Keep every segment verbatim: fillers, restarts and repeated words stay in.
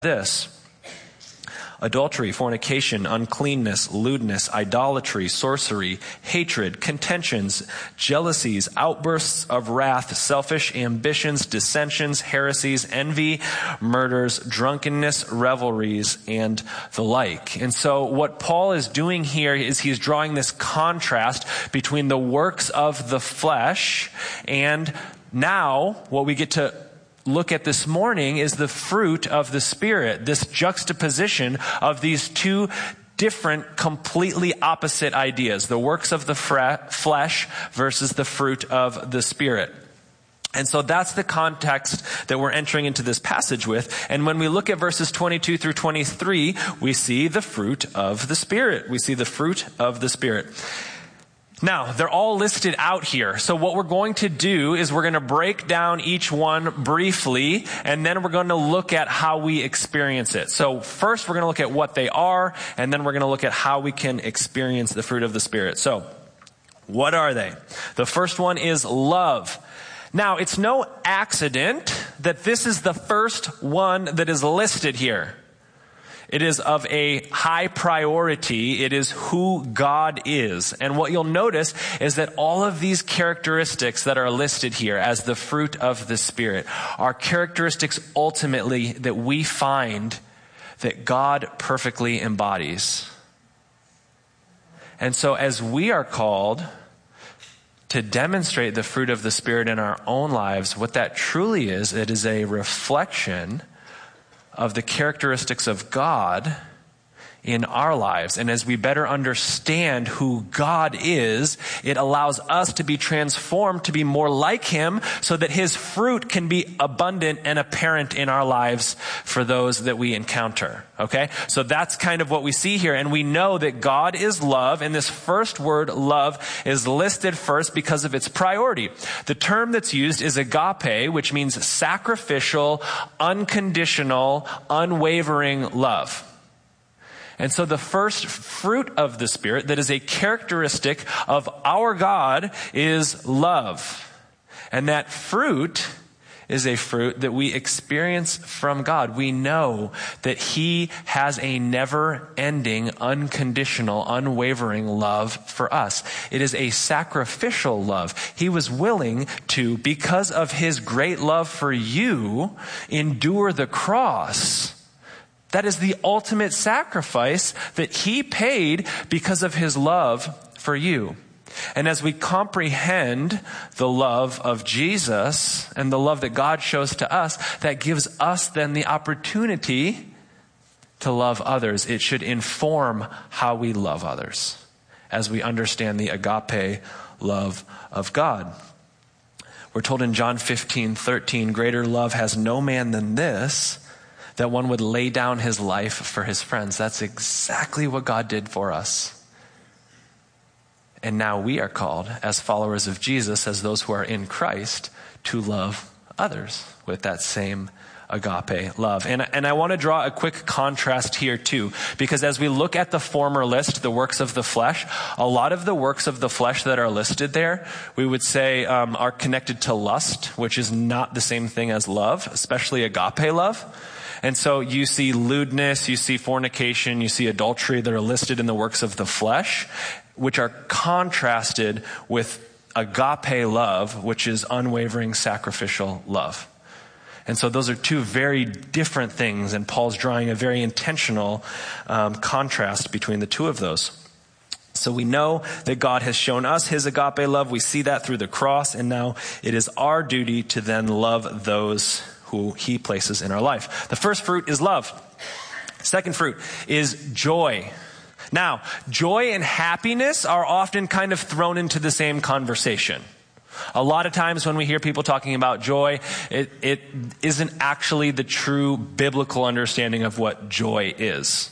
this: adultery, fornication, uncleanness, lewdness, idolatry, sorcery, hatred, contentions, jealousies, outbursts of wrath, selfish ambitions, dissensions, heresies, envy, murders, drunkenness, revelries, and the like. And so what Paul is doing here is he's drawing this contrast between the works of the flesh and now what we get to look at this morning is the fruit of the Spirit, this juxtaposition of these two different, completely opposite ideas, the works of the flesh versus the fruit of the Spirit. And so that's the context that we're entering into this passage with. And when we look at verses twenty-two through twenty-three, we see the fruit of the Spirit. We see the fruit of the Spirit. Now, they're all listed out here. So what we're going to do is we're going to break down each one briefly, and then we're going to look at how we experience it. So first we're going to look at what they are, and then we're going to look at how we can experience the fruit of the Spirit. So, what are they? The first one is love. Now, it's no accident that this is the first one that is listed here. It is of a high priority. It is who God is. And what you'll notice is that all of these characteristics that are listed here as the fruit of the Spirit are characteristics ultimately that we find that God perfectly embodies. And so as we are called to demonstrate the fruit of the Spirit in our own lives, what that truly is, it is a reflection of the characteristics of God in our lives. And as we better understand who God is, it allows us to be transformed to be more like Him so that His fruit can be abundant and apparent in our lives for those that we encounter. Okay? So that's kind of what we see here. And we know that God is love, and this first word, love, is listed first because of its priority. The term that's used is agape, which means sacrificial, unconditional, unwavering love. And so the first fruit of the Spirit that is a characteristic of our God is love. And that fruit is a fruit that we experience from God. We know that He has a never-ending, unconditional, unwavering love for us. It is a sacrificial love. He was willing to, because of His great love for you, endure the cross. That is the ultimate sacrifice that He paid because of His love for you. And as we comprehend the love of Jesus and the love that God shows to us, that gives us then the opportunity to love others. It should inform how we love others as we understand the agape love of God. We're told in John fifteen thirteen, greater love has no man than this, that one would lay down his life for his friends. That's exactly what God did for us. And now we are called, as followers of Jesus, as those who are in Christ, to love others with that same agape love. And, and I want to draw a quick contrast here too, because as we look at the former list, the works of the flesh, a lot of the works of the flesh that are listed there, we would say um, are connected to lust, which is not the same thing as love, especially agape love. And so you see lewdness, you see fornication, you see adultery that are listed in the works of the flesh, which are contrasted with agape love, which is unwavering sacrificial love. And so those are two very different things, and Paul's drawing a very intentional um, contrast between the two of those. So we know that God has shown us His agape love. We see that through the cross, and now it is our duty to then love those who He places in our life. The first fruit is love. Second fruit is joy. Now, joy and happiness are often kind of thrown into the same conversation. A lot of times when we hear people talking about joy, it, it isn't actually the true biblical understanding of what joy is.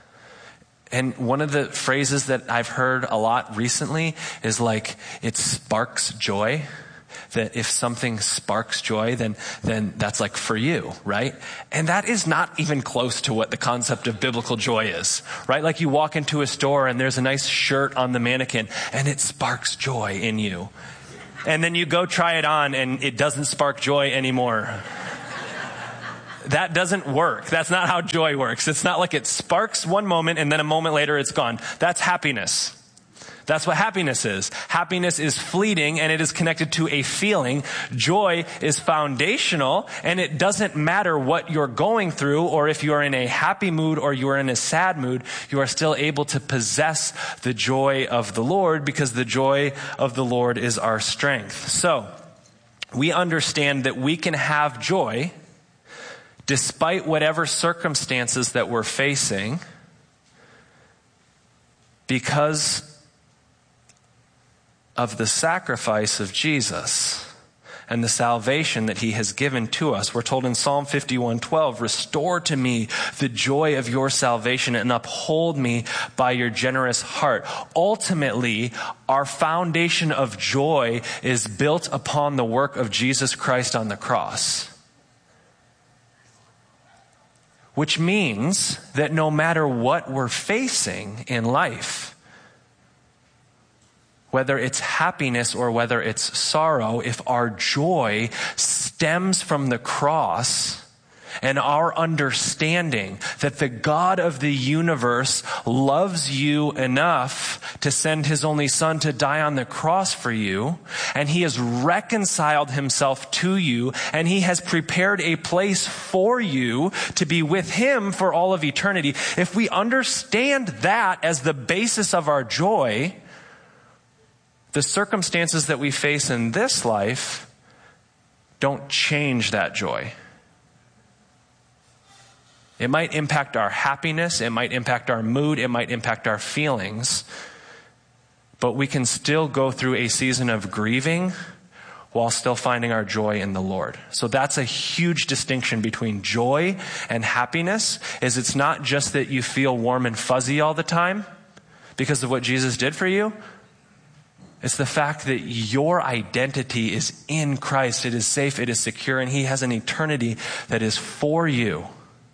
And one of the phrases that I've heard a lot recently is like, it sparks joy. That if something sparks joy, then then that's like for you, right? And that is not even close to what the concept of biblical joy is, right? Like you walk into a store and there's a nice shirt on the mannequin and it sparks joy in you. And then you go try it on and it doesn't spark joy anymore. That doesn't work. That's not how joy works. It's not like it sparks one moment and then a moment later it's gone. That's happiness. That's what happiness is. Happiness is fleeting and it is connected to a feeling. Joy is foundational and it doesn't matter what you're going through or if you are in a happy mood or you are in a sad mood, you are still able to possess the joy of the Lord because the joy of the Lord is our strength. So, we understand that we can have joy despite whatever circumstances that we're facing because of the sacrifice of Jesus and the salvation that he has given to us. We're told in Psalm fifty-one twelve, restore to me the joy of your salvation and uphold me by your generous heart. Ultimately, our foundation of joy is built upon the work of Jesus Christ on the cross. Which means that no matter what we're facing in life, whether it's happiness or whether it's sorrow, if our joy stems from the cross and our understanding that the God of the universe loves you enough to send his only son to die on the cross for you, and he has reconciled himself to you, and he has prepared a place for you to be with him for all of eternity. If we understand that as the basis of our joy, the circumstances that we face in this life don't change that joy. It might impact our happiness, it might impact our mood, it might impact our feelings, but we can still go through a season of grieving while still finding our joy in the Lord. So that's a huge distinction between joy and happiness, is it's not just that you feel warm and fuzzy all the time because of what Jesus did for you. It's the fact that your identity is in Christ. It is safe, it is secure, and he has an eternity that is for you.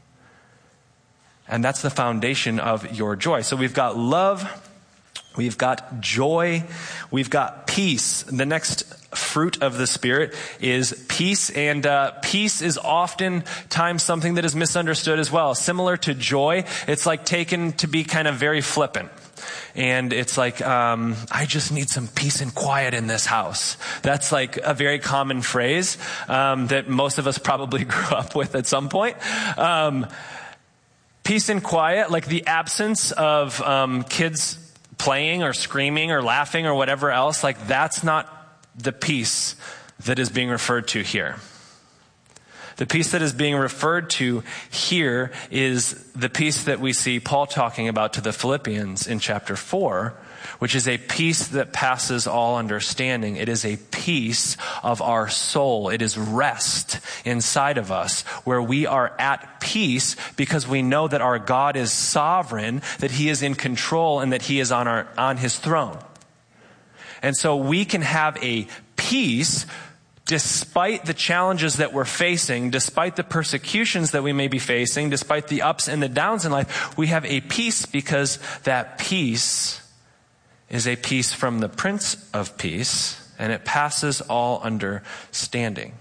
And that's the foundation of your joy. So we've got love, we've got joy, we've got peace. The next fruit of the Spirit is peace, and uh, peace is oftentimes something that is misunderstood as well. Similar to joy, it's like taken to be kind of very flippant. And it's like, um, I just need some peace and quiet in this house. That's like a very common phrase um, that most of us probably grew up with at some point. Um, peace and quiet, like the absence of um, kids playing or screaming or laughing or whatever else, like that's not the peace that is being referred to here. The peace that is being referred to here is the peace that we see Paul talking about to the Philippians in chapter four, which is a peace that passes all understanding. It is a peace of our soul. It is rest inside of us where we are at peace because we know that our God is sovereign, that he is in control, and that he is on our, on his throne. And so we can have a peace despite the challenges that we're facing, despite the persecutions that we may be facing, despite the ups and the downs in life, we have a peace because that peace is a peace from the Prince of Peace, and it passes all understanding.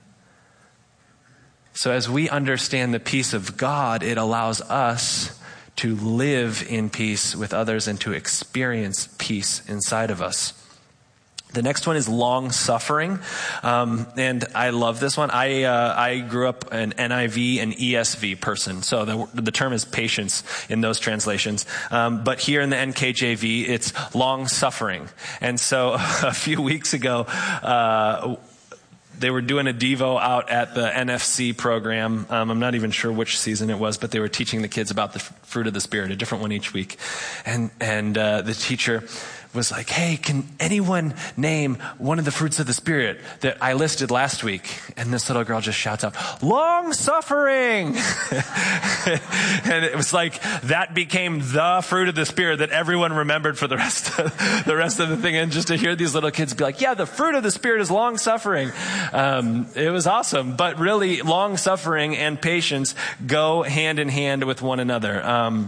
So as we understand the peace of God, it allows us to live in peace with others and to experience peace inside of us. The next one is long suffering, um, and I love this one. I uh, I grew up an N I V and E S V person, so the, the term is patience in those translations. Um, but here in the N K J V, it's long suffering. And so a few weeks ago, uh, they were doing a Devo out at the N F C program. Um, I'm not even sure which season it was, but they were teaching the kids about the fruit of the Spirit, a different one each week. And and uh, the teacher was like, hey, can anyone name one of the fruits of the Spirit that I listed last week? And this little girl just shouts out, long suffering. And it was like, that became the fruit of the Spirit that everyone remembered for the rest of the rest of the thing. And just to hear these little kids be like, yeah, the fruit of the Spirit is long suffering. Um, it was awesome. But really, long suffering and patience go hand in hand with one another. Um,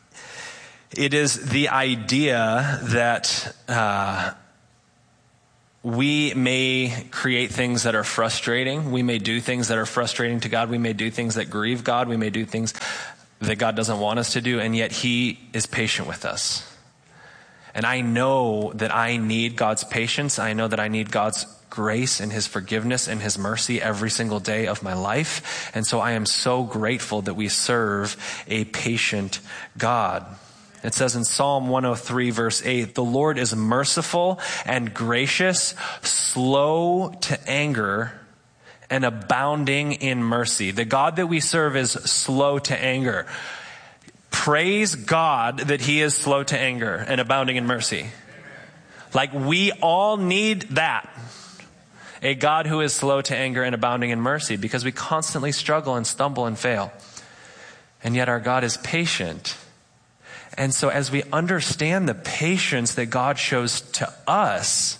It is the idea that uh, we may create things that are frustrating. We may do things that are frustrating to God. We may do things that grieve God. We may do things that God doesn't want us to do, and yet he is patient with us. And I know that I need God's patience. I know that I need God's grace and his forgiveness and his mercy every single day of my life. And so I am so grateful that we serve a patient God. It says in Psalm one oh three, verse eight, the Lord is merciful and gracious, slow to anger, and abounding in mercy. The God that we serve is slow to anger. Praise God that he is slow to anger and abounding in mercy. Like, we all need that. A God who is slow to anger and abounding in mercy, because we constantly struggle and stumble and fail. And yet our God is patient. And so as we understand the patience that God shows to us,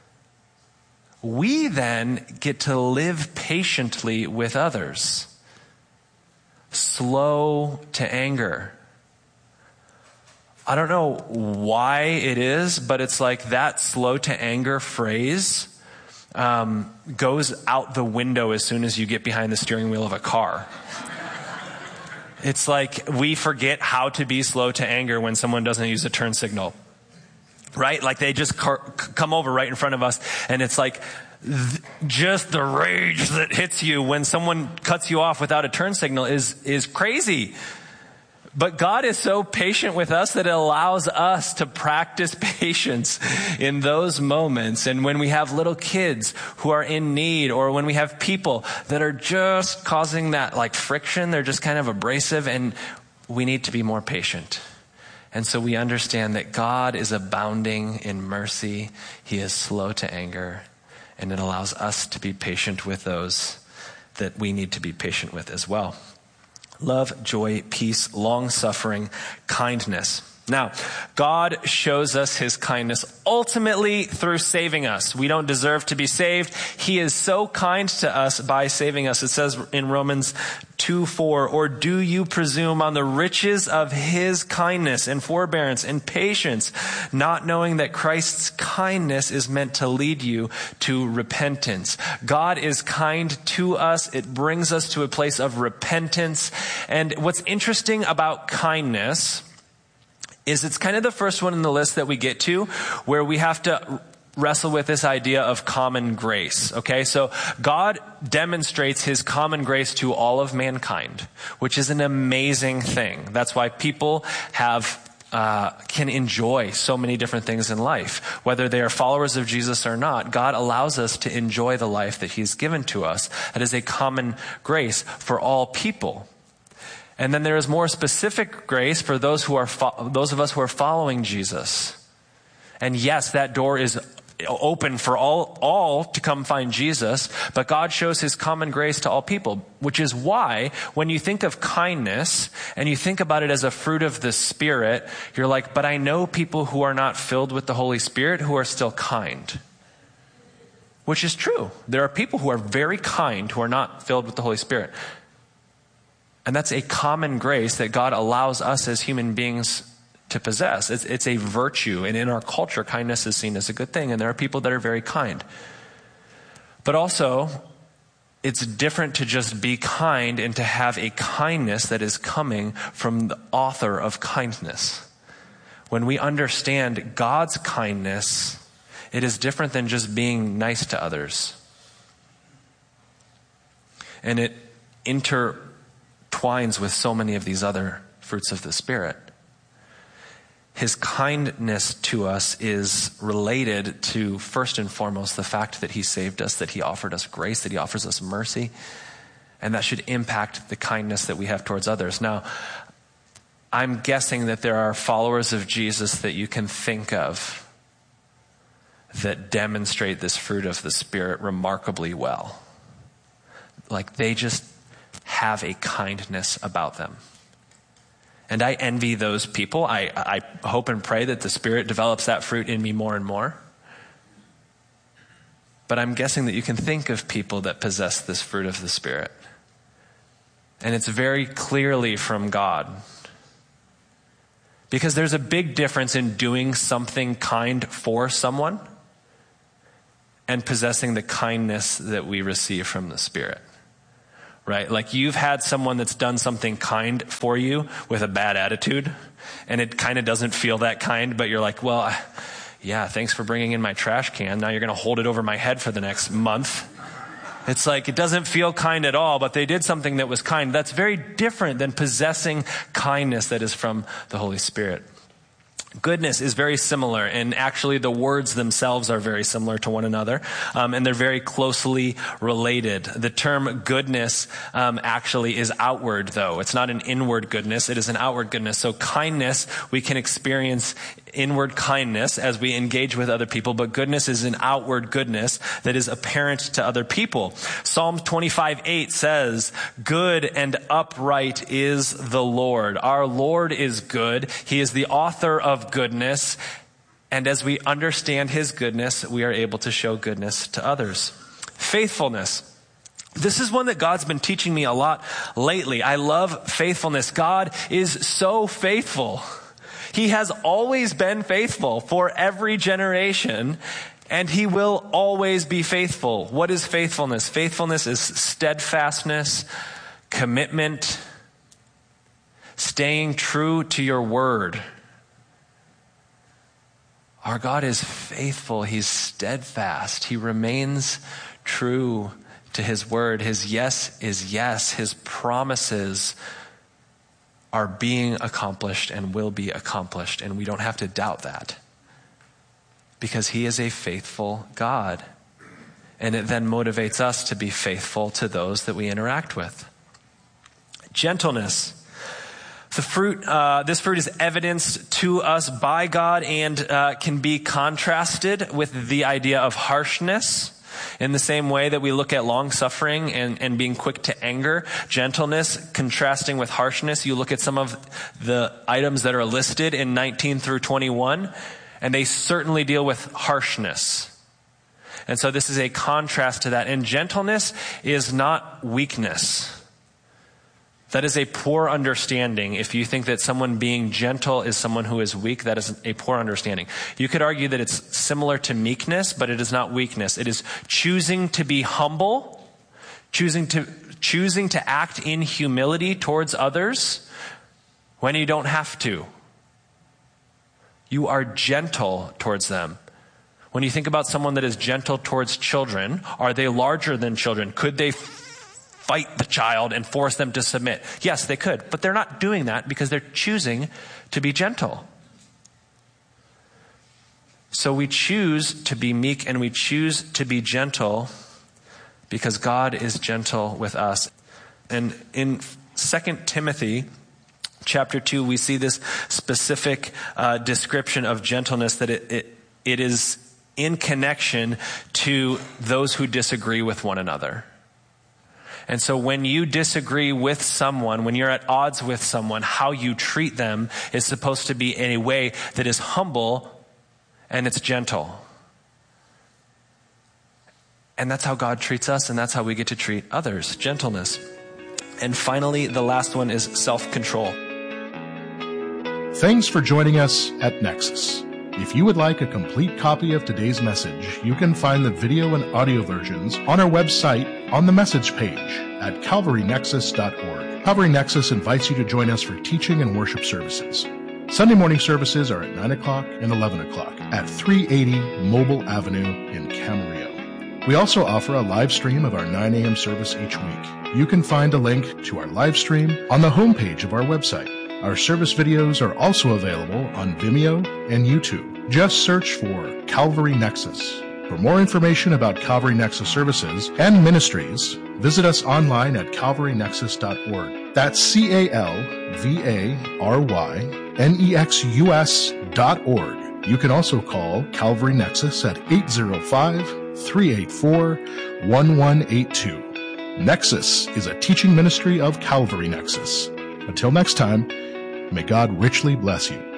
we then get to live patiently with others. Slow to anger. I don't know why it is, but it's like that slow to anger phrase um, goes out the window as soon as you get behind the steering wheel of a car. It's like we forget how to be slow to anger when someone doesn't use a turn signal, right? Like they just car- come over right in front of us, and it's like th- just the rage that hits you when someone cuts you off without a turn signal is is crazy. But God is so patient with us that it allows us to practice patience in those moments. And when we have little kids who are in need, or when we have people that are just causing that like friction, they're just kind of abrasive, and we need to be more patient. And so we understand that God is abounding in mercy. He is slow to anger, and it allows us to be patient with those that we need to be patient with as well. Love, joy, peace, long-suffering, kindness. Now, God shows us his kindness ultimately through saving us. We don't deserve to be saved. He is so kind to us by saving us. It says in Romans two four, or do you presume on the riches of his kindness and forbearance and patience, not knowing that Christ's kindness is meant to lead you to repentance? God is kind to us. It brings us to a place of repentance. And what's interesting about kindness is it's kind of the first one in the list that we get to where we have to wrestle with this idea of common grace. Okay, so God demonstrates his common grace to all of mankind, which is an amazing thing. That's why people have uh, can enjoy so many different things in life. Whether they are followers of Jesus or not, God allows us to enjoy the life that he's given to us. That is a common grace for all people. And then there is more specific grace for those who are fo- those of us who are following Jesus. And yes, that door is open for all, all to come find Jesus, but God shows his common grace to all people, which is why when you think of kindness and you think about it as a fruit of the Spirit, you're like, but I know people who are not filled with the Holy Spirit who are still kind. Which is true. There are people who are very kind who are not filled with the Holy Spirit. And that's a common grace that God allows us as human beings to possess. It's, it's a virtue. And in our culture, kindness is seen as a good thing. And there are people that are very kind. But also, it's different to just be kind and to have a kindness that is coming from the author of kindness. When we understand God's kindness, it is different than just being nice to others. And it intertwines with so many of these other fruits of the Spirit. His kindness to us is related to, first and foremost, the fact that he saved us, that he offered us grace, that he offers us mercy, and that should impact the kindness that we have towards others. Now, I'm guessing that there are followers of Jesus that you can think of that demonstrate this fruit of the Spirit remarkably well. Like they just have a kindness about them. And I envy those people. I, I hope and pray that the Spirit develops that fruit in me more and more. But I'm guessing that you can think of people that possess this fruit of the Spirit. And it's very clearly from God. Because there's a big difference in doing something kind for someone and possessing the kindness that we receive from the Spirit. Right? Like you've had someone that's done something kind for you with a bad attitude, and it kind of doesn't feel that kind, but you're like, well, yeah, thanks for bringing in my trash can. Now you're going to hold it over my head for the next month. It's like, it doesn't feel kind at all, but they did something that was kind. That's very different than possessing kindness that is from the Holy Spirit. Goodness is very similar, and actually the words themselves are very similar to one another, um, and they're very closely related. The term goodness um, actually is outward, though. It's not an inward goodness, it is an outward goodness. So kindness, we can experience inward kindness as we engage with other people, but goodness is an outward goodness that is apparent to other people. Psalm twenty-five eight says, "Good and upright is the Lord." Our Lord is good. He is the author of goodness. And as we understand his goodness, we are able to show goodness to others. Faithfulness. This is one that God's been teaching me a lot lately. I love faithfulness. God is so faithful. He has always been faithful for every generation, and he will always be faithful. What is faithfulness? Faithfulness is steadfastness, commitment, staying true to your word. Our God is faithful. He's steadfast. He remains true to his word. His yes is yes. His promises are being accomplished and will be accomplished, and we don't have to doubt that because he is a faithful God. And it then motivates us to be faithful to those that we interact with. Gentleness. The fruit, uh, this fruit is evidenced to us by God and uh, can be contrasted with the idea of harshness. In the same way that we look at long suffering and, and being quick to anger, gentleness contrasting with harshness, you look at some of the items that are listed in nineteen through twenty-one, and they certainly deal with harshness. And so this is a contrast to that. And gentleness is not weakness. That is a poor understanding. If you think that someone being gentle is someone who is weak, that is a poor understanding. You could argue that it's similar to meekness, but it is not weakness. It is choosing to be humble, choosing to choosing to act in humility towards others when you don't have to. You are gentle towards them. When you think about someone that is gentle towards children, are they larger than children? Could they fight the child and force them to submit? Yes, they could, but they're not doing that because they're choosing to be gentle. So we choose to be meek and we choose to be gentle because God is gentle with us. And in Second Timothy chapter two, we see this specific uh, description of gentleness, that it, it it is in connection to those who disagree with one another. And so when you disagree with someone, when you're at odds with someone, how you treat them is supposed to be in a way that is humble and it's gentle. And that's how God treats us, and that's how we get to treat others, gentleness. And finally, the last one is self-control. Thanks for joining us at Nexus. If you would like a complete copy of today's message, you can find the video and audio versions on our website on the message page at calvary nexus dot org. Calvary Nexus invites you to join us for teaching and worship services. Sunday morning services are at nine o'clock and eleven o'clock at three eighty Mobile Avenue in Camarillo. We also offer a live stream of our nine a.m. service each week. You can find a link to our live stream on the homepage of our website. Our service videos are also available on Vimeo and YouTube. Just search for Calvary Nexus. For more information about Calvary Nexus services and ministries, visit us online at calvary nexus dot org. That's C A L V A R Y N E X U S dot org. You can also call Calvary Nexus at eight zero five, three eight four, one one eight two. Nexus is a teaching ministry of Calvary Nexus. Until next time, may God richly bless you.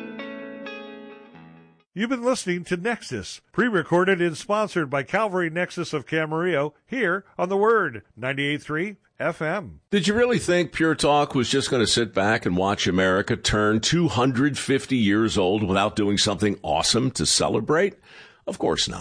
You've been listening to Nexus, pre-recorded and sponsored by Calvary Nexus of Camarillo, here on The Word, ninety-eight point three F M. Did you really think Pure Talk was just going to sit back and watch America turn two hundred fifty years old without doing something awesome to celebrate? Of course not.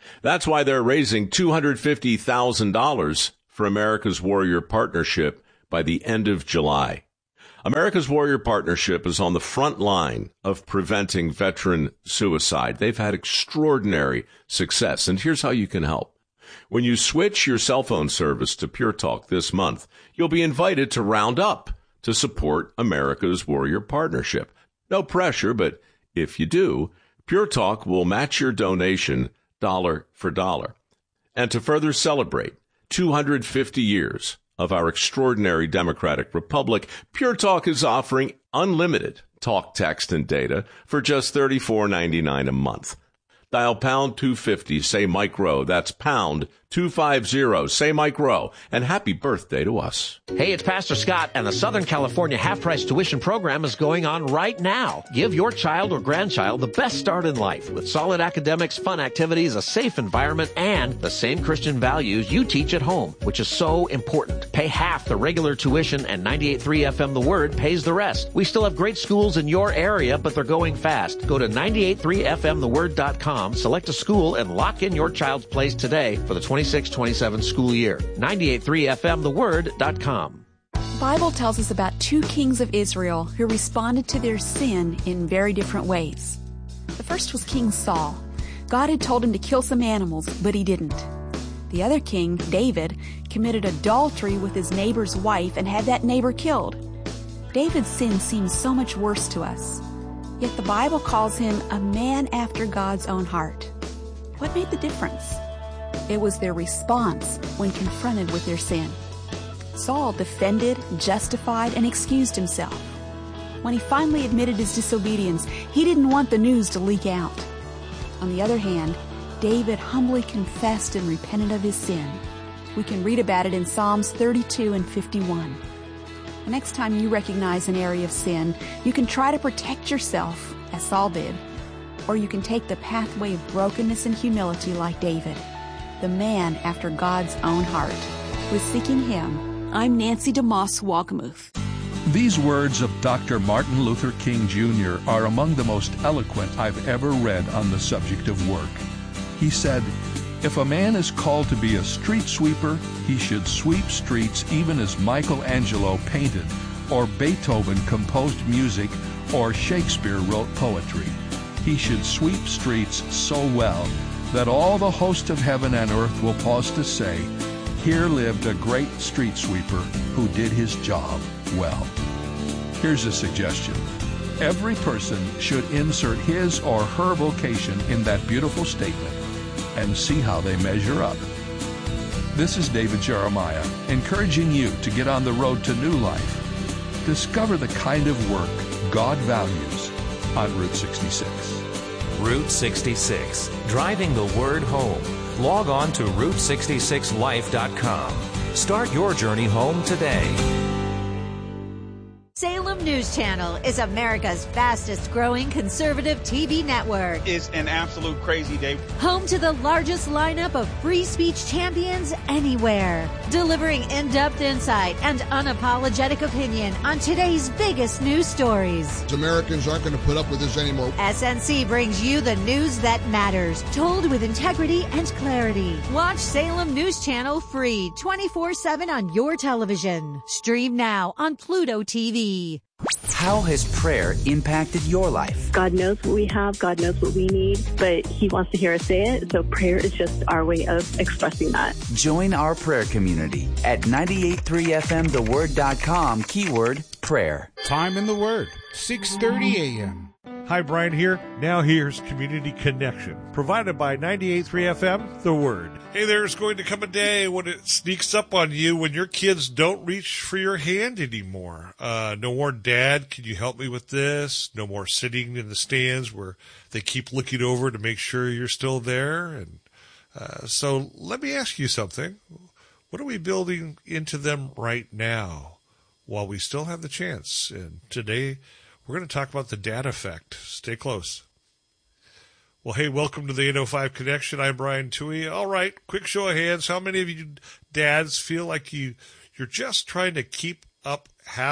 That's why they're raising two hundred fifty thousand dollars for America's Warrior Partnership by the end of July. America's Warrior Partnership is on the front line of preventing veteran suicide. They've had extraordinary success, and here's how you can help. When you switch your cell phone service to Pure Talk this month, you'll be invited to round up to support America's Warrior Partnership. No pressure, but if you do, Pure Talk will match your donation dollar for dollar. And to further celebrate two hundred fifty years of our extraordinary democratic republic, Pure Talk is offering unlimited talk, text, and data for just thirty-four ninety-nine a month. Dial pound two fifty, say Mike Rowe. That's pound two fifty, say Mike Rowe. And happy birthday to us. Hey, it's Pastor Scott, and the Southern California half-price tuition program is going on right now. Give your child or grandchild the best start in life with solid academics, fun activities, a safe environment, and the same Christian values you teach at home, which is so important. Pay half the regular tuition, and ninety-eight point three F M The Word pays the rest. We still have great schools in your area, but they're going fast. Go to ninety-eight point three F M the word dot com, select a school, and lock in your child's place today for the twenty-six twenty-seven school year. ninety-eight point three F M the word dot com. The Bible tells us about two kings of Israel who responded to their sin in very different ways. The first was King Saul. God had told him to kill some animals, but he didn't. The other king, David, committed adultery with his neighbor's wife and had that neighbor killed. David's sin seems so much worse to us, yet the Bible calls him a man after God's own heart. What made the difference? It was their response when confronted with their sin. Saul defended, justified, and excused himself. When he finally admitted his disobedience, he didn't want the news to leak out. On the other hand, David humbly confessed and repented of his sin. We can read about it in Psalms thirty-two and fifty-one. The next time you recognize an area of sin, you can try to protect yourself, as Saul did, or you can take the pathway of brokenness and humility like David, the man after God's own heart. With Seeking Him, I'm Nancy DeMoss Walkamuth. These words of Doctor Martin Luther King Junior are among the most eloquent I've ever read on the subject of work. He said, "If a man is called to be a street sweeper, he should sweep streets even as Michelangelo painted, or Beethoven composed music, or Shakespeare wrote poetry. He should sweep streets so well that all the host of heaven and earth will pause to say, 'Here lived a great street sweeper who did his job well.'" Here's a suggestion. Every person should insert his or her vocation in that beautiful statement and see how they measure up. This is David Jeremiah, encouraging you to get on the road to new life. Discover the kind of work God values on Route sixty-six. Route sixty-six, driving the word home. Log on to route sixty-six life dot com. Start your journey home today. Salem News Channel is America's fastest growing conservative T V network. It's an absolute crazy day. Home to the largest lineup of free speech champions anywhere. Delivering in-depth insight and unapologetic opinion on today's biggest news stories. Americans aren't going to put up with this anymore. S N C brings you the news that matters, told with integrity and clarity. Watch Salem News Channel free twenty-four seven on your television. Stream now on Pluto T V. How has prayer impacted your life? God knows what we have. God knows what we need, but He wants to hear us say it. So prayer is just our way of expressing that. Join our prayer community at ninety-eight point three F M the word dot com, keyword prayer. Time in the Word, six thirty a.m. Hi, Brian here. Now here's Community Connection, provided by ninety-eight point three F M, The Word. Hey, there's going to come a day when it sneaks up on you when your kids don't reach for your hand anymore. Uh, no more, Dad, can you help me with this? No more sitting in the stands where they keep looking over to make sure you're still there. And uh, so let me ask you something. What are we building into them right now while we still have the chance? And today, we're going to talk about the dad effect. Stay close. Well, hey, welcome to the eight oh five Connection. I'm Brian Toohey. All right, quick show of hands. How many of you dads feel like you, you're just trying to keep up half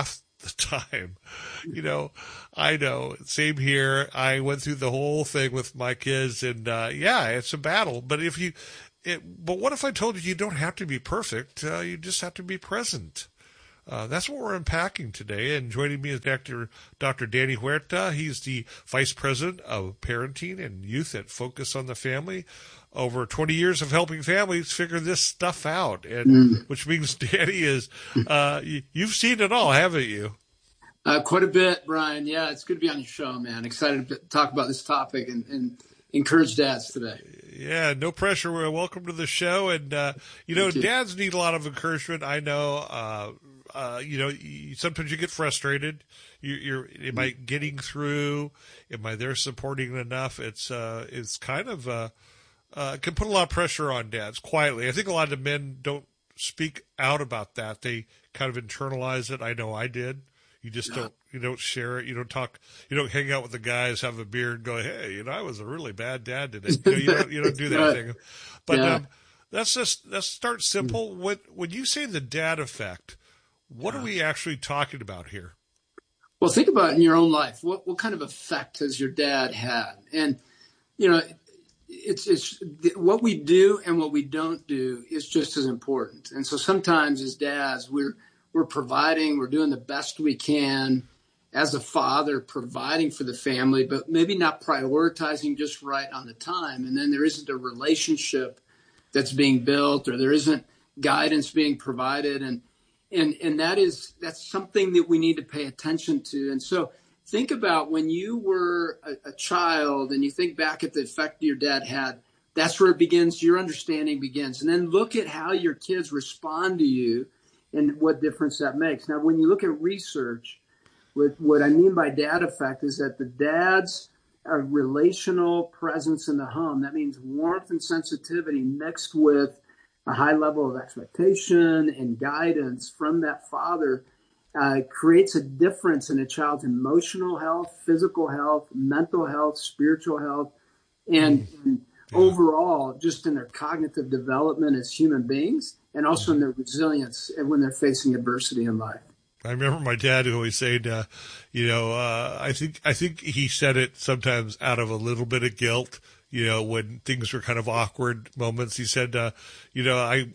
the time. You know, I know. Same here. I went through the whole thing with my kids, and uh, yeah, it's a battle. But if you, it, but what if I told you you don't have to be perfect? Uh, you just have to be present. Uh, that's what we're unpacking today. And joining me is Doctor Doctor Danny Huerta. He's the Vice President of Parenting and Youth at Focus on the Family. Over twenty years of helping families figure this stuff out, and mm. which means, Danny, is uh, you, you've seen it all, haven't you? Uh, quite a bit, Brian. Yeah, it's good to be on your show, man. Excited to talk about this topic and, and encourage dads today. Yeah, no pressure. Well, welcome to the show. And, uh, you know, you. dads need a lot of encouragement. I know, uh, uh, you know, you, sometimes you get frustrated. You, you're, am I getting through? Am I there supporting enough? It's, uh, it's kind of, uh, uh, can put a lot of pressure on dads quietly. I think a lot of the men don't speak out about that. They kind of internalize it. I know I did. You just yeah. don't, you don't share it. You don't talk, you don't hang out with the guys, have a beer and go, hey, you know, I was a really bad dad today. You know, you don't, you don't do that right. thing. But, yeah. um, let's just, let's start simple. When, when you say the dad effect, what yeah. are we actually talking about here? Well, think about it in your own life. What, what kind of effect has your dad had? And, you know, it's, it's what we do and what we don't do is just as important. And so sometimes as dads, we're, We're providing, we're doing the best we can as a father, providing for the family, but maybe not prioritizing just right on the time. And then there isn't a relationship that's being built, or there isn't guidance being provided. And and and that is that's something that we need to pay attention to. And so think about when you were a, a child and you think back at the effect your dad had. That's where it begins, your understanding begins. And then look at how your kids respond to you and what difference that makes. Now, when you look at research, what, what I mean by dad effect is that the dad's uh, relational presence in the home, that means warmth and sensitivity mixed with a high level of expectation and guidance from that father, uh, creates a difference in a child's emotional health, physical health, mental health, spiritual health, and, and yeah. overall, just in their cognitive development as human beings. And also in their resilience when they're facing adversity in life. I remember my dad always saying, uh, you know, uh, I think I think he said it sometimes out of a little bit of guilt, you know, when things were kind of awkward moments. He said, uh, you know, I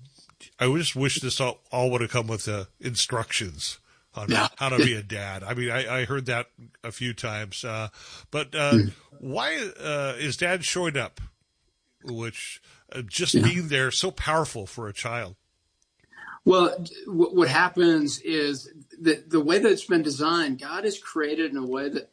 I just wish this all, all would have come with uh, instructions on yeah. how to be a dad. I mean, I, I heard that a few times. Uh, but uh, mm. why uh, is dad showing up? Which uh, just yeah. being there so powerful for a child. Well, w- what happens is the the way that it's been designed, God has created in a way that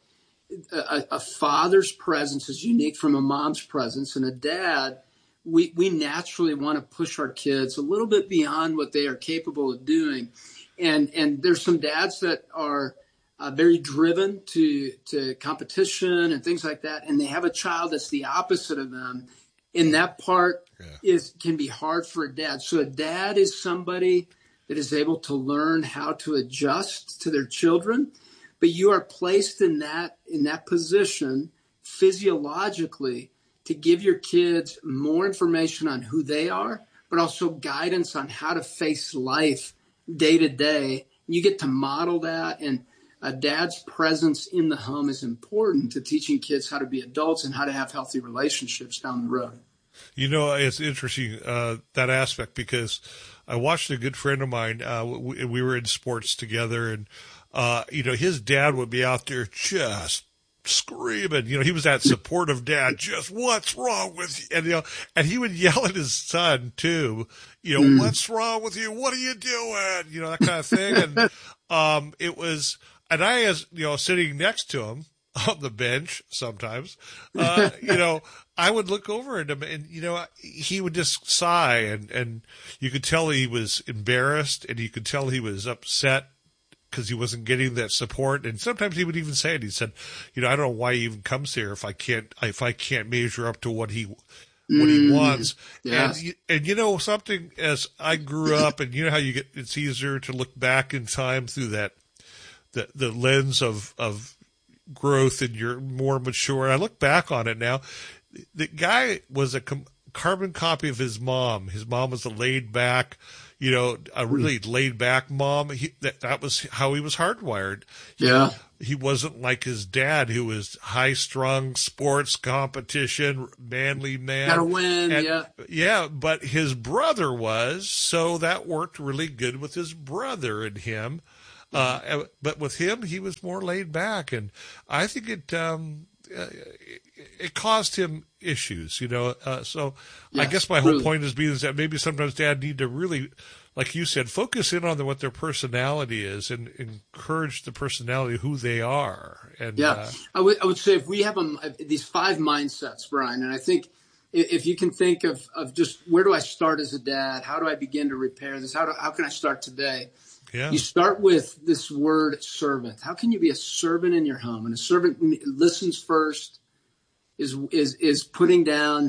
a, a father's presence is unique from a mom's presence, and a dad, we we naturally want to push our kids a little bit beyond what they are capable of doing, and and there's some dads that are uh, very driven to to competition and things like that, and they have a child that's the opposite of them. And that part yeah. is can be hard for a dad. So a dad is somebody that is able to learn how to adjust to their children. But you are placed in that in that position physiologically to give your kids more information on who they are, but also guidance on how to face life day to day. You get to model that. And a dad's presence in the home is important to teaching kids how to be adults and how to have healthy relationships down the road. You know, it's interesting, uh, that aspect, because I watched a good friend of mine. Uh, we, we were in sports together, and, uh, you know, his dad would be out there just screaming. You know, he was that supportive dad, just what's wrong with you? And, you know, and he would yell at his son too, you know, mm. what's wrong with you? What are you doing? You know, that kind of thing. And, um, it was, and I, as, you know, sitting next to him on the bench sometimes, uh, you know, I would look over at him and, you know, he would just sigh, and, and you could tell he was embarrassed, and you could tell he was upset because he wasn't getting that support. And sometimes he would even say it. He said, you know, I don't know why he even comes here if I can't, if I can't measure up to what he, what he wants. Yes. And, and you know, something, as I grew up, and you know how you get, it's easier to look back in time through that, the, the lens of, of growth, and you're more mature. I look back on it now. The guy was a com- carbon copy of his mom. His mom was a laid back, you know, a really laid back mom. He, that, that was how he was hardwired. Yeah. He, he wasn't like his dad, who was high strung, sports competition, manly man. Gotta win, and, yeah. Yeah, but his brother was, so that worked really good with his brother and him. Uh, but with him, he was more laid back, and I think it um, uh, it, it caused him issues, you know. Uh, so yes, I guess my whole really. point is being is that maybe sometimes dad need to really, like you said, focus in on the, what their personality is and encourage the personality, who they are. And yeah, uh, I would I would say if we have a, these five mindsets, Brian, and I think if you can think of of just where do I start as a dad? How do I begin to repair this? How do how can I start today? Yeah. You start with this word servant. How can you be a servant in your home? And a servant listens first, is is is putting down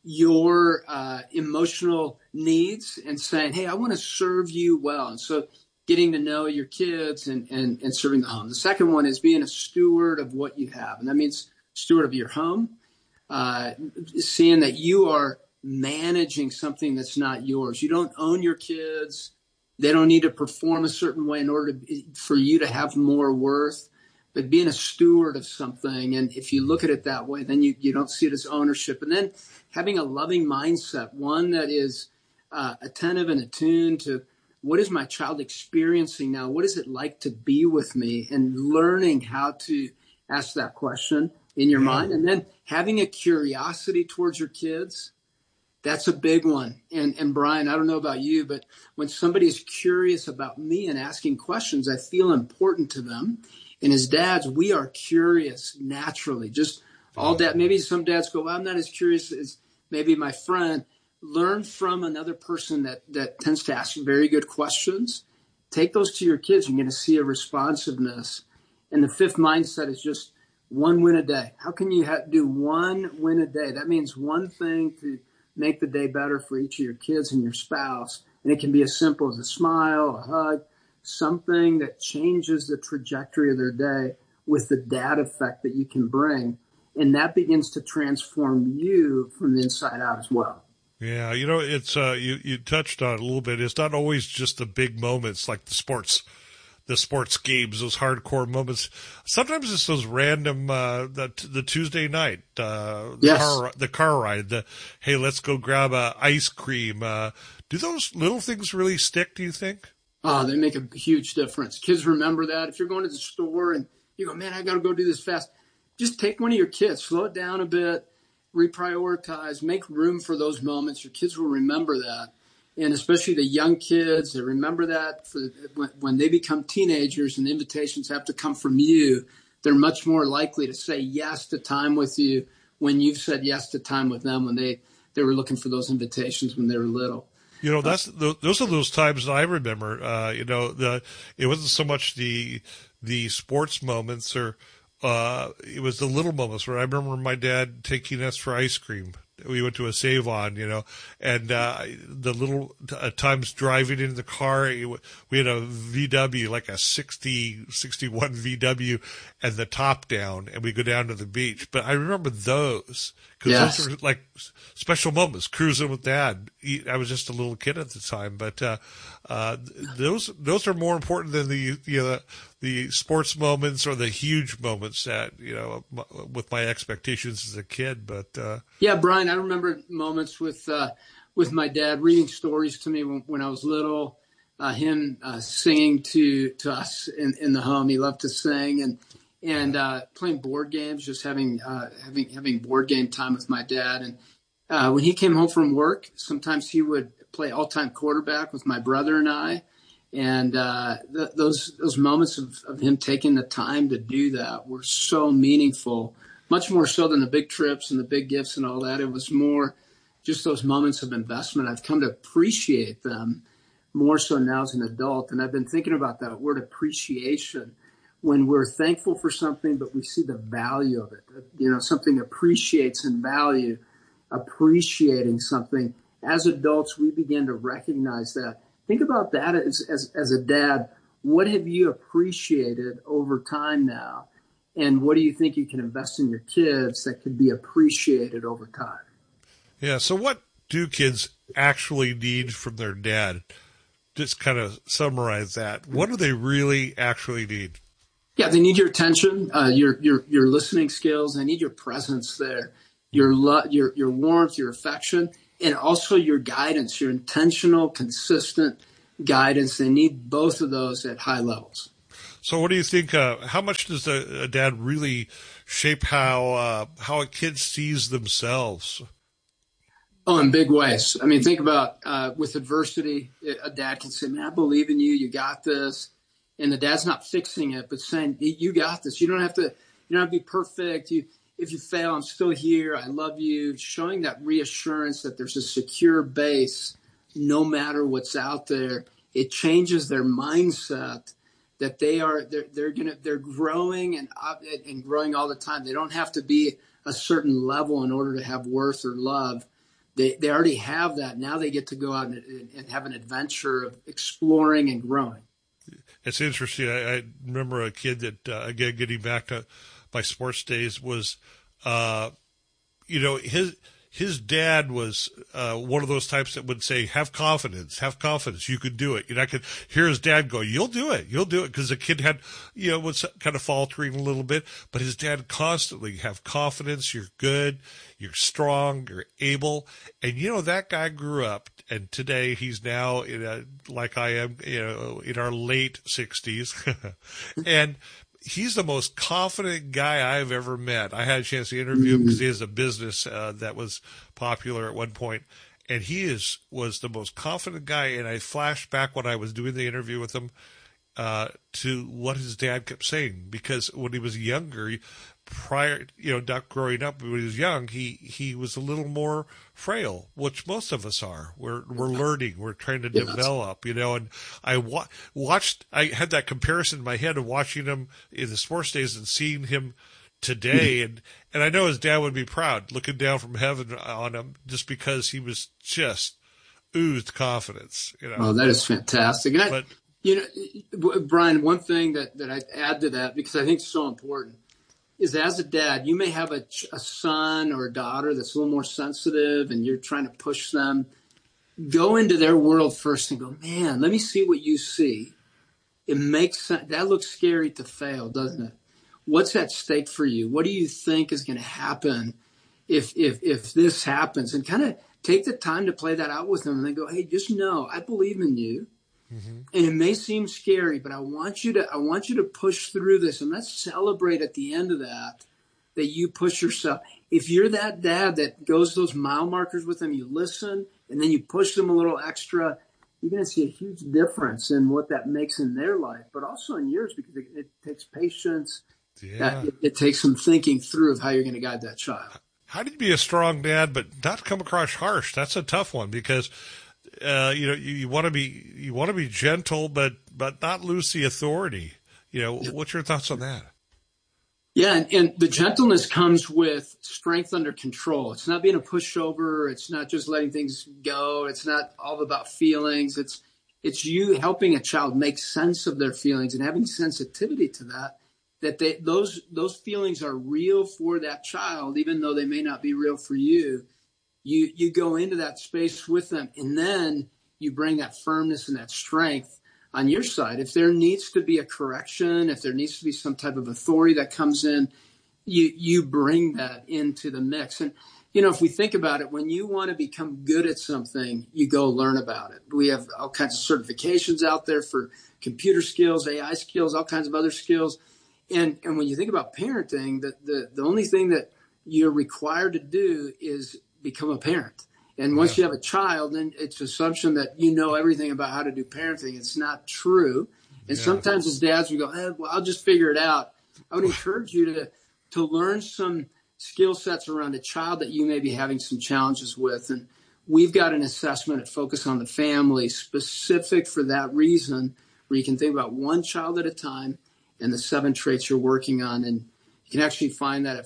your uh, emotional needs and saying, hey, I want to serve you well. And so getting to know your kids and, and, and serving the home. The second one is being a steward of what you have. And that means steward of your home, uh, seeing that you are managing something that's not yours. You don't own your kids. They don't need to perform a certain way in order to, for you to have more worth, but being a steward of something. And if you look at it that way, then you, you don't see it as ownership. And then having a loving mindset, one that is uh, attentive and attuned to what is my child experiencing now? What is it like to be with me? And learning how to ask that question in your yeah. mind. And then having a curiosity towards your kids. That's a big one. And, and Brian, I don't know about you, but when somebody is curious about me and asking questions, I feel important to them. And as dads, we are curious naturally. Just all dad. Maybe some dads go, well, I'm not as curious as maybe my friend. Learn from another person that, that tends to ask very good questions. Take those to your kids. You're going to see a responsiveness. And the fifth mindset is just one win a day. How can you ha- do one win a day? That means one thing to make the day better for each of your kids and your spouse. And it can be as simple as a smile, a hug, something that changes the trajectory of their day with the dad effect that you can bring. And that begins to transform you from the inside out as well. Yeah, you know, it's uh, you, you touched on it a little bit. It's not always just the big moments like the sports the sports games, those hardcore moments. Sometimes it's those random, uh, the, the Tuesday night, uh, the, yes. car, the car ride, the, hey, let's go grab a ice cream. Uh, do those little things really stick, do you think? Oh, they make a huge difference. Kids remember that. If you're going to the store and you go, man, I got to go do this fast, just take one of your kids, slow it down a bit, reprioritize, make room for those moments. Your kids will remember that. And especially the young kids, they remember that for when, when they become teenagers and invitations have to come from you, they're much more likely to say yes to time with you when you've said yes to time with them when they, they were looking for those invitations when they were little. You know, that's those are those times that I remember. Uh, you know, the it wasn't so much the the sports moments, or uh, it was the little moments where I remember my dad taking us for ice cream. We went to a Save-On, you know, and uh, the little uh, times driving in the car, we had a V W, like a sixty, sixty-one V W, and the top down, and we go down to the beach. But I remember those, because yes. those were like special moments, cruising with Dad. I was just a little kid at the time, but uh, uh, those those are more important than the you know, the sports moments or the huge moments that, you know, with my expectations as a kid. But uh, yeah, Brian, I remember moments with uh, with my dad reading stories to me when, when I was little, uh, him uh, singing to to us in, in the home. He loved to sing, and and uh, playing board games, just having uh, having having board game time with my dad. And uh, when he came home from work, sometimes he would play all-time quarterback with my brother and I. And uh, th- those those moments of, of him taking the time to do that were so meaningful, much more so than the big trips and the big gifts and all that. It was more just those moments of investment. I've come to appreciate them more so now as an adult. And I've been thinking about that word appreciation, when we're thankful for something, but we see the value of it. You know, something appreciates in value, appreciating something. As adults, we begin to recognize that. Think about that as, as, as a dad. What have you appreciated over time now? And what do you think you can invest in your kids that could be appreciated over time? Yeah. So what, do kids actually need from their dad? Just kind of summarize that. What do they really actually need? Yeah, they need your attention, uh, your your your listening skills. They need your presence there, your lo- your your warmth, your affection, and also your guidance, your intentional, consistent guidance. They need both of those at high levels. So, what do you think? Uh, how much does a, a dad really shape how uh, how a kid sees themselves? Oh, in big ways. I mean, think about uh, with adversity, a dad can say, "Man, I believe in you. You got this." And the dad's not fixing it, but saying, "You got this. You don't have to. You don't have to be perfect. You, if you fail, I'm still here. I love you." Showing that reassurance that there's a secure base, no matter what's out there. It changes their mindset that they are they're, they're gonna they're growing and and growing all the time. They don't have to be a certain level in order to have worth or love. They they already have that. Now they get to go out and, and have an adventure of exploring and growing. It's interesting. I, I remember a kid that, uh, again, getting back to my sports days, was, uh, you know, his his dad was uh, one of those types that would say, have confidence, have confidence, you can do it. And I could hear his dad go, you'll do it, you'll do it. Because the kid had, you know, was kind of faltering a little bit. But his dad constantly, have confidence, you're good, you're strong, you're able. And, you know, that guy grew up. And today he's now in a, like I am, you know, in our late sixties. And he's the most confident guy I've ever met. I had a chance to interview him because he has a business uh, that was popular at one point. And he is was the most confident guy. And I flashed back when I was doing the interview with him uh, to what his dad kept saying. Because when he was younger, prior, you know, not growing up, when he was young, he, he was a little more frail, which most of us are. We're we're learning, we're trying to develop, you know. And I wa- watched, I had that comparison in my head of watching him in the sports days and seeing him today, and and I know his dad would be proud, looking down from heaven on him, just because he was just oozed confidence, you know. Oh, that is fantastic. And I, but, you know, Brian, one thing that that I add to that, because I think it's so important, is as a dad, you may have a, a son or a daughter that's a little more sensitive and you're trying to push them. Go into their world first and go, man, let me see what you see. It makes sense. That looks scary to fail, doesn't it? What's at stake for you? What do you think is going to happen if, if, if this happens? And kind of take the time to play that out with them and then go, hey, just know I believe in you. Mm-hmm. And it may seem scary, but I want you to I want you to push through this, and let's celebrate at the end of that that you push yourself. If you're that dad that goes those mile markers with them, you listen, and then you push them a little extra, you're going to see a huge difference in what that makes in their life, but also in yours, because it, it takes patience. Yeah. That, it, it takes some thinking through of how you're going to guide that child. How do you be a strong dad, but not come across harsh? That's a tough one, because Uh, you know, you, you want to be you want to be gentle, but but not lose the authority. You know, what's your thoughts on that? Yeah, and, and the gentleness comes with strength under control. It's not being a pushover. It's not just letting things go. It's not all about feelings. It's it's you helping a child make sense of their feelings and having sensitivity to that. That they those those feelings are real for that child, even though they may not be real for you. You you go into that space with them, and then you bring that firmness and that strength on your side. If there needs to be a correction, if there needs to be some type of authority that comes in, you you bring that into the mix. And, you know, if we think about it, when you want to become good at something, you go learn about it. We have all kinds of certifications out there for computer skills, A I skills, all kinds of other skills. And and when you think about parenting, the the, the only thing that you're required to do is become a parent. And once you have a child, then it's assumption that you know everything about how to do parenting. It's not true. And yeah. Sometimes as dads, we go, hey, well, I'll just figure it out. I would encourage you to, to learn some skill sets around a child that you may be having some challenges with. And we've got an assessment at Focus on the Family specific for that reason, where you can think about one child at a time and the seven traits you're working on. And you can actually find that at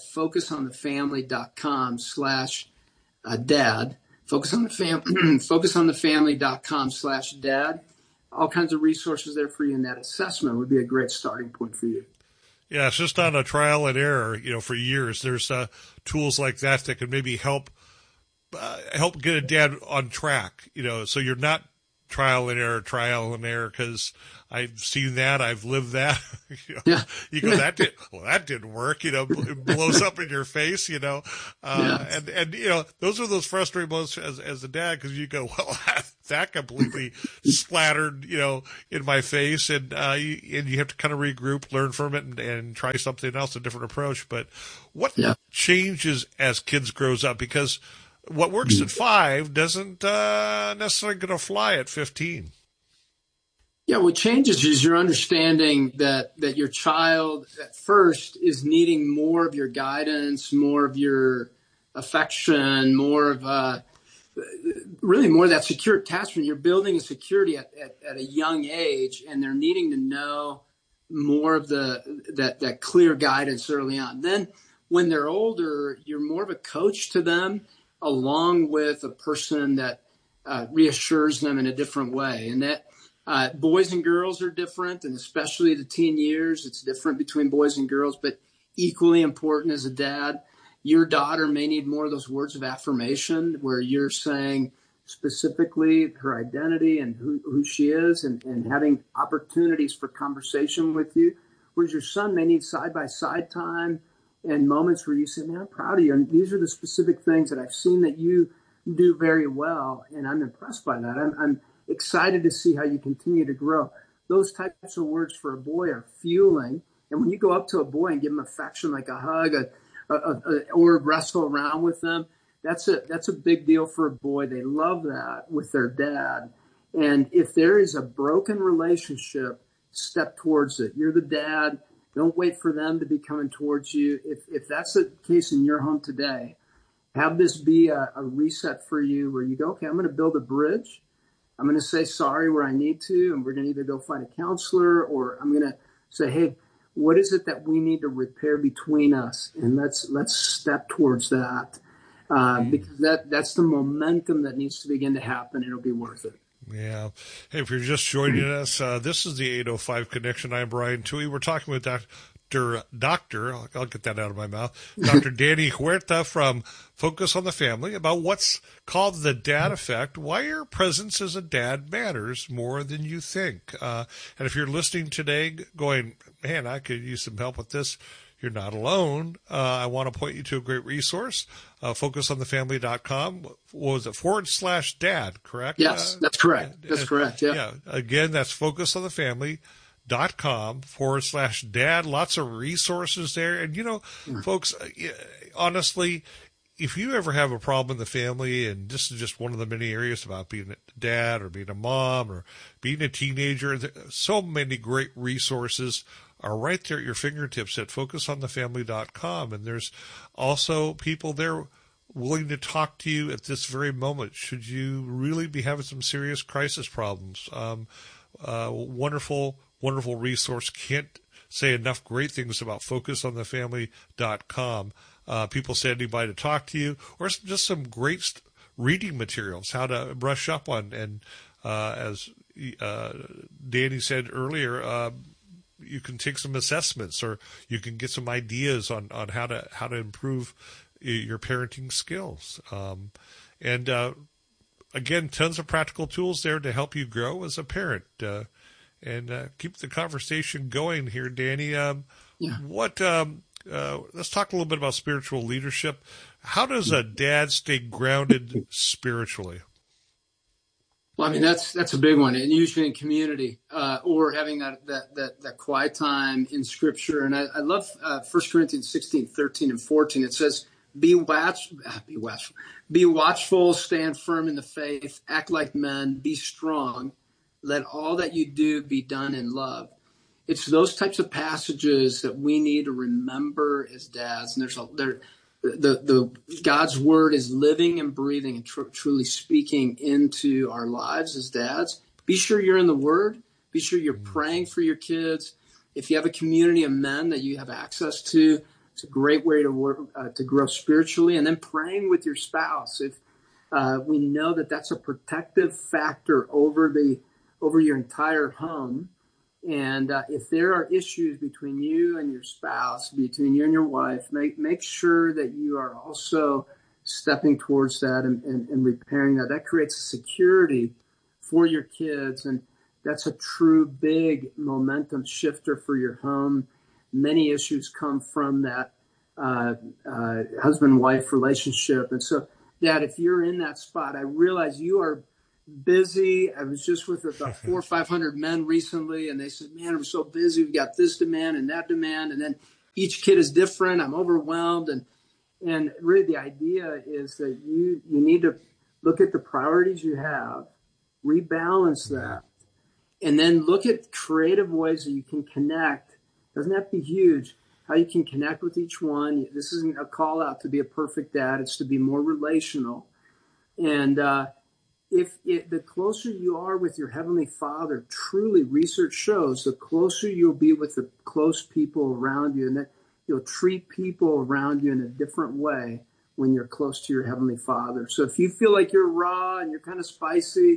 focusonthefamily.com slash Uh, dad, focus on the fam, focusonthefamily.com slash dad. All kinds of resources there for you, and that assessment would be a great starting point for you. Yeah, it's just on a trial and error, you know, for years. There's uh, tools like that that can maybe help uh, help get a dad on track, you know, so you're not trial and error, trial and error, because I've seen that, I've lived that. you know, yeah. You go, that did well, that didn't work. You know, it blows up in your face. You know, uh, yeah. and and you know, those are those frustrating moments as as a dad, because you go, well, that completely splattered, you know, in my face, and uh, you, and you have to kind of regroup, learn from it, and, and try something else, a different approach. But what yeah. changes as kids grows up? Because what works at five doesn't uh, necessarily going to fly at fifteen. Yeah, what changes is your understanding that that your child at first is needing more of your guidance, more of your affection, more of uh, really more of that secure attachment. You're building a security at, at, at a young age, and they're needing to know more of the that that clear guidance early on. Then when they're older, you're more of a coach to them, along with a person that uh, reassures them in a different way. And that uh, boys and girls are different, and especially the teen years, it's different between boys and girls, but equally important as a dad. Your daughter may need more of those words of affirmation where you're saying specifically her identity and who, who she is, and, and having opportunities for conversation with you, whereas your son may need side-by-side time and moments where you say, man, I'm proud of you. And these are the specific things that I've seen that you do very well, and I'm impressed by that. I'm, I'm excited to see how you continue to grow. Those types of words for a boy are fueling. And when you go up to a boy and give him affection, like a hug, a, a, a, or wrestle around with them, that's a, that's a big deal for a boy. They love that with their dad. And if there is a broken relationship, step towards it. You're the dad. Don't wait for them to be coming towards you. If if that's the case in your home today, have this be a, a reset for you where you go, okay, I'm going to build a bridge. I'm going to say sorry where I need to, and we're going to either go find a counselor, or I'm going to say, hey, what is it that we need to repair between us? And let's let's step towards that, uh, mm. because that that's the momentum that needs to begin to happen. It'll be worth it. Yeah. Hey, if you're just joining us, uh, this is the eight oh five Connection. I'm Brian Toohey. We're talking with Doctor Doctor, I'll, I'll get that out of my mouth, Doctor Danny Huerta from Focus on the Family, about what's called the dad effect, why your presence as a dad matters more than you think. Uh, and if you're listening today going, man, I could use some help with this, you're not alone. Uh, I want to point you to a great resource, uh, focus on the family dot com. What was it, forward slash dad, correct? Yes, uh, that's correct. That's uh, correct, yeah. Yeah. Again, that's focus on the family dot com forward slash dad. Lots of resources there. And, you know, mm. folks, uh, honestly, if you ever have a problem in the family, and this is just one of the many areas about being a dad or being a mom or being a teenager, so many great resources are right there at your fingertips at focus on the family dot com. And there's also people there willing to talk to you at this very moment should you really be having some serious crisis problems. Um, uh, wonderful, wonderful resource. Can't say enough great things about focus on the family dot com. Uh, people standing by to talk to you, or just some great st- reading materials, how to brush up on. And uh, as uh, Danny said earlier, uh, you can take some assessments, or you can get some ideas on, on how to how to improve your parenting skills. Um, and uh, again, tons of practical tools there to help you grow as a parent. Uh, and uh, keep the conversation going here, Danny. Um, yeah. What? Um, uh, let's talk a little bit about spiritual leadership. How does a dad stay grounded spiritually? Well, I mean, that's that's a big one, and usually in community, uh, or having that, that that that quiet time in Scripture. And I, I love uh, First Corinthians sixteen, thirteen, and fourteen. It says, "Be watch, be watchful, be watchful, stand firm in the faith, act like men, be strong. Let all that you do be done in love." It's those types of passages that we need to remember as dads. And there's a there. The, the God's word is living and breathing and tr- truly speaking into our lives as dads. Be sure you're in the word. Be sure you're praying for your kids. If you have a community of men that you have access to, it's a great way to work, uh, to grow spiritually. And then praying with your spouse. If uh, we know that that's a protective factor over the over your entire home. And uh, if there are issues between you and your spouse, between you and your wife, make make sure that you are also stepping towards that and, and, and repairing that. That creates a security for your kids, and that's a true big momentum shifter for your home. Many issues come from that uh, uh, husband-wife relationship. And so, Dad, if you're in that spot, I realize you are busy. I was just with about four or five hundred men recently, and they said, man, we're so busy. We've got this demand and that demand, and then each kid is different. I'm overwhelmed. And and really the idea is that you you need to look at the priorities you have, rebalance that, and then look at creative ways that you can connect. Doesn't have to be huge. How you can connect with each one. This isn't a call out to be a perfect dad. It's to be more relational. And uh, if it, the closer you are with your Heavenly Father, truly research shows the closer you'll be with the close people around you, and that you'll treat people around you in a different way when you're close to your Heavenly Father. So if you feel like you're raw and you're kind of spicy,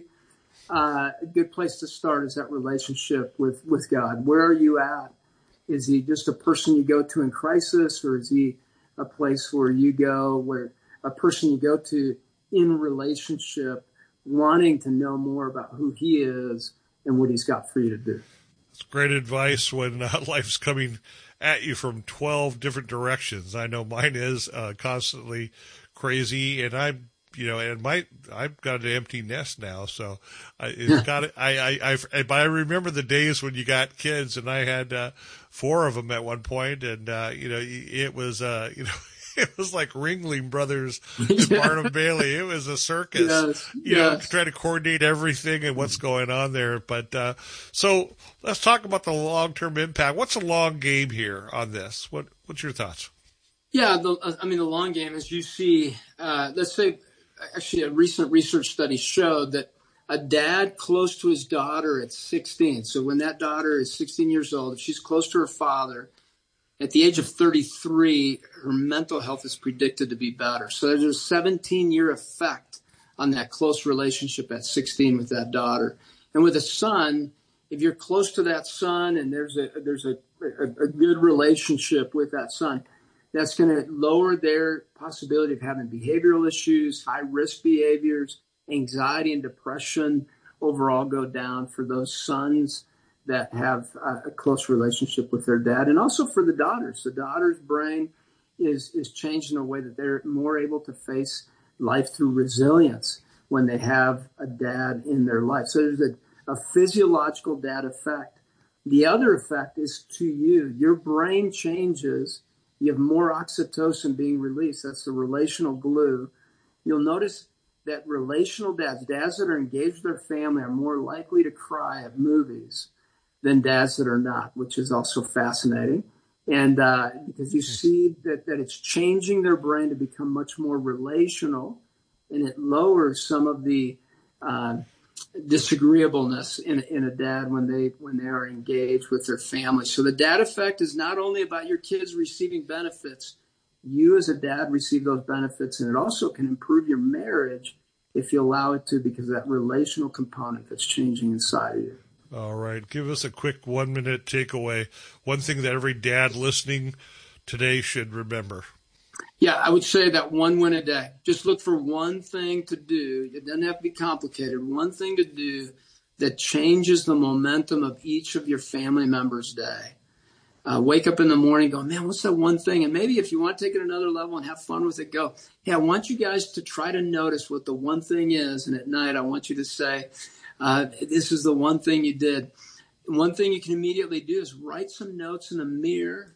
uh, a good place to start is that relationship with, with God. Where are you at? Is he just a person you go to in crisis, or is he a place where you go, where a person you go to in relationship, wanting to know more about who he is and what he's got for you to do? It's great advice when uh, life's coming at you from twelve different directions. I know mine is uh, constantly crazy, and I'm, you know, and my, I've got an empty nest now. So I, it's got it. I, I, I, but I remember the days when you got kids, and I had uh, four of them at one point, and, uh, you know, it was, uh, you know, it was like Ringling Brothers and Barnum Bailey. It was a circus, yes, you yes. know, to try to coordinate everything and what's going on there. But, uh, so let's talk about the long-term impact. What's the long game here on this? What, what's your thoughts? Yeah. The, I mean, the long game is you see, uh, let's say actually a recent research study showed that a dad close to his daughter at sixteen. So when that daughter is sixteen years old, if she's close to her father, at the age of thirty-three, her mental health is predicted to be better. So there's a seventeen-year effect on that close relationship at sixteen with that daughter. And with a son, if you're close to that son and there's a there's a, a, a good relationship with that son, that's going to lower their possibility of having behavioral issues, high-risk behaviors, anxiety and depression overall go down for those sons that have a close relationship with their dad, and also for the daughters. The daughter's brain is is changed in a way that they're more able to face life through resilience when they have a dad in their life. So there's a, a physiological dad effect. The other effect is to you. Your brain changes. You have more oxytocin being released. That's the relational glue. You'll notice that relational dads, dads that are engaged with their family, are more likely to cry at movies than dads that are not, which is also fascinating. And uh, because you see that, that it's changing their brain to become much more relational, and it lowers some of the uh, disagreeableness in, in a dad when they when they are engaged with their family. So the dad effect is not only about your kids receiving benefits, you as a dad receive those benefits, and it also can improve your marriage if you allow it to, because of that relational component that's changing inside of you. All right. Give us a quick one-minute takeaway. One thing that every dad listening today should remember. Yeah, I would say that one win a day. Just look for one thing to do. It doesn't have to be complicated. One thing to do that changes the momentum of each of your family members' day. Uh, wake up in the morning going, man, what's that one thing? And maybe if you want to take it another level and have fun with it, go, hey, I want you guys to try to notice what the one thing is. And at night, I want you to say, Uh, this is the one thing you did. One thing you can immediately do is write some notes in the mirror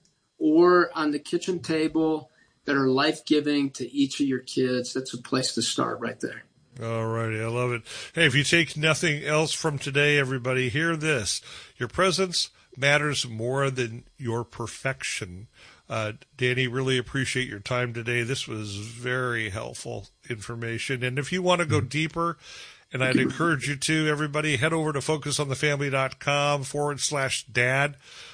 or on the kitchen table that are life-giving to each of your kids. That's a place to start right there. All righty. I love it. Hey, if you take nothing else from today, everybody, hear this. Your presence matters more than your perfection. Uh, Danny, really appreciate your time today. This was very helpful information. And if you want to go deeper, and I'd encourage you to, everybody, head over to focusonthefamily.com forward slash dad,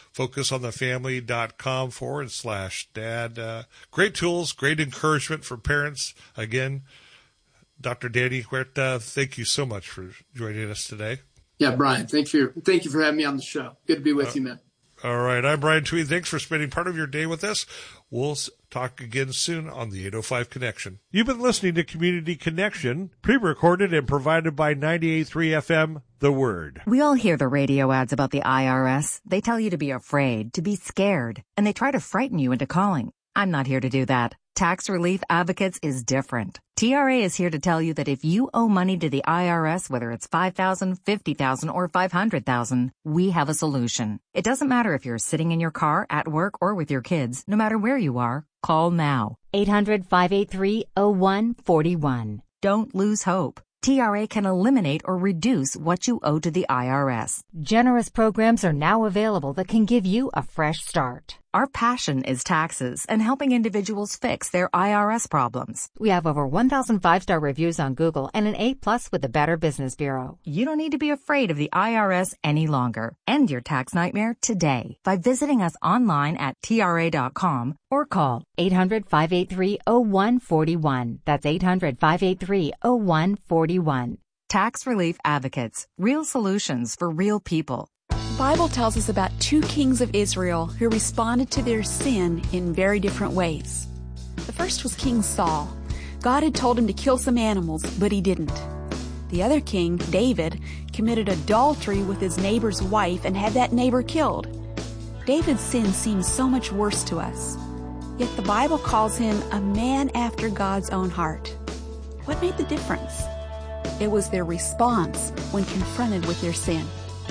focusonthefamily.com forward slash dad. Uh, great tools, great encouragement for parents. Again, Doctor Danny Huerta, thank you so much for joining us today. Yeah, Brian, thank you, thank you for having me on the show. Good to be with uh, you, man. All right, I'm Brian Tweed. Thanks for spending part of your day with us. We'll talk again soon on the eight oh five Connection. You've been listening to Community Connection, pre-recorded and provided by ninety-eight point three F M, The Word. We all hear the radio ads about the I R S. They tell you to be afraid, to be scared, and they try to frighten you into calling. I'm not here to do that. Tax Relief Advocates is different. T R A is here to tell you that if you owe money to the I R S, whether it's five thousand dollars, fifty thousand dollars, or five hundred thousand dollars, we have a solution. It doesn't matter if you're sitting in your car, at work, or with your kids. No matter where you are, call now. eight hundred, five eight three, oh one four one. Don't lose hope. T R A can eliminate or reduce what you owe to the I R S. Generous programs are now available that can give you a fresh start. Our passion is taxes and helping individuals fix their I R S problems. We have over one thousand five-star reviews on Google and an A plus with the Better Business Bureau. You don't need to be afraid of the I R S any longer. End your tax nightmare today by visiting us online at T R A dot com or call eight hundred, five eight three, oh one four one. That's eight hundred, five eight three, oh one four one. Tax Relief Advocates. Real solutions for real people. The Bible tells us about two kings of Israel who responded to their sin in very different ways. The first was King Saul. God had told him to kill some animals, but he didn't. The other king, David, committed adultery with his neighbor's wife and had that neighbor killed. David's sin seems so much worse to us. Yet the Bible calls him a man after God's own heart. What made the difference? It was their response when confronted with their sin.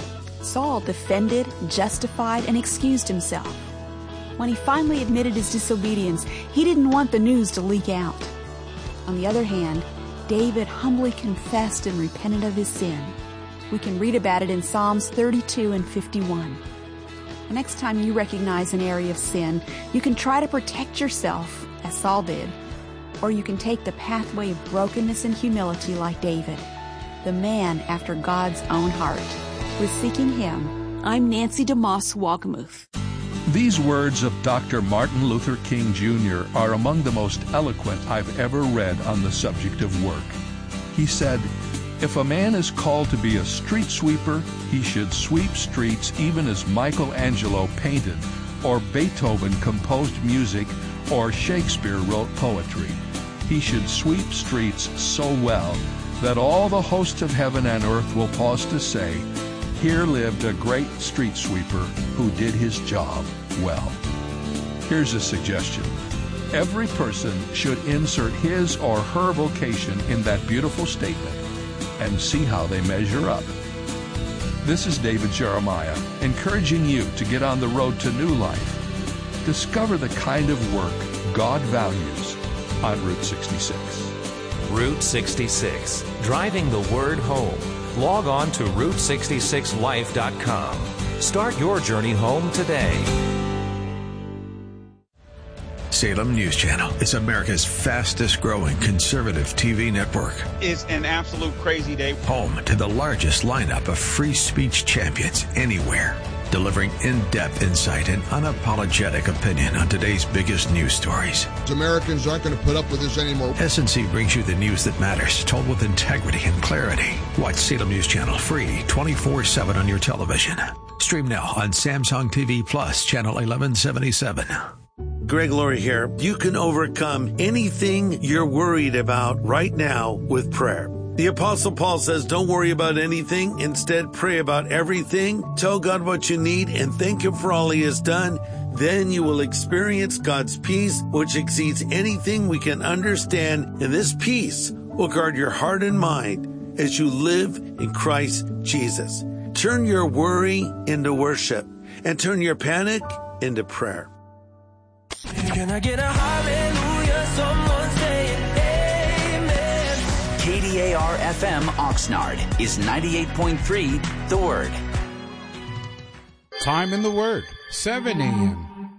Saul defended, justified, and excused himself. When he finally admitted his disobedience, he didn't want the news to leak out. On the other hand, David humbly confessed and repented of his sin. We can read about it in Psalms thirty-two and fifty-one. The next time you recognize an area of sin, you can try to protect yourself, as Saul did, or you can take the pathway of brokenness and humility like David, the man after God's own heart. With Seeking Him, I'm Nancy DeMoss Walgamuth. These words of Doctor Martin Luther King Junior are among the most eloquent I've ever read on the subject of work. He said, "If a man is called to be a street sweeper, he should sweep streets even as Michelangelo painted, or Beethoven composed music, or Shakespeare wrote poetry. He should sweep streets so well that all the hosts of heaven and earth will pause to say, 'Here lived a great street sweeper who did his job well.'" Here's a suggestion. Every person should insert his or her vocation in that beautiful statement and see how they measure up. This is David Jeremiah, encouraging you to get on the road to new life. Discover the kind of work God values on Route sixty-six. Route sixty-six, driving the word home. Log on to Route sixty-six life dot com. Start your journey home today. Salem News Channel is America's fastest growing conservative T V network. It's an absolute crazy day. Home to the largest lineup of free speech champions anywhere. Delivering in-depth insight and unapologetic opinion on today's biggest news stories. Americans aren't going to put up with this anymore. S N C brings you the news that matters, told with integrity and clarity. Watch Salem News Channel free twenty-four seven on your television. Stream now on Samsung T V Plus, channel eleven seventy-seven. Greg Laurie here. You can overcome anything you're worried about right now with prayer. The Apostle Paul says, don't worry about anything. Instead, pray about everything. Tell God what you need and thank Him for all He has done. Then you will experience God's peace, which exceeds anything we can understand. And this peace will guard your heart and mind as you live in Christ Jesus. Turn your worry into worship and turn your panic into prayer. Can I get a hallelujah? Someone say amen. K D A R F M Oxnard is ninety-eight point three The Word. Time in the Word, seven a.m.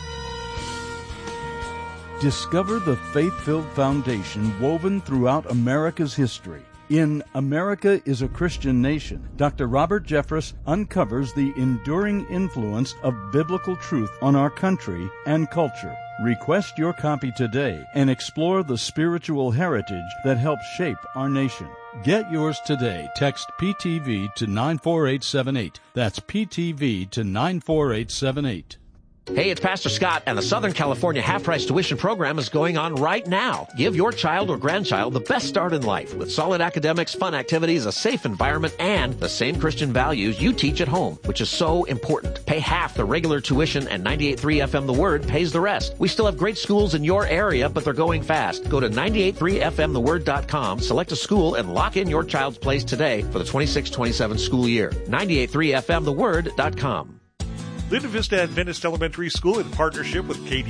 Discover the faith-filled foundation woven throughout America's history. In America is a Christian Nation, Doctor Robert Jeffress uncovers the enduring influence of biblical truth on our country and culture. Request your copy today and explore the spiritual heritage that helped shape our nation. Get yours today. Text P T V to nine four eight seven eight. That's P T V to nine four eight seven eight. Hey, it's Pastor Scott, and the Southern California half-price tuition program is going on right now. Give your child or grandchild the best start in life with solid academics, fun activities, a safe environment, and the same Christian values you teach at home, which is so important. Pay half the regular tuition, and ninety-eight point three F M The Word pays the rest. We still have great schools in your area, but they're going fast. Go to ninety-eight point three F M the word dot com, select a school, and lock in your child's place today for the twenty-six twenty-seven school year. ninety-eight point three F M the word dot com. Linda Vista Adventist Elementary School, in partnership with K D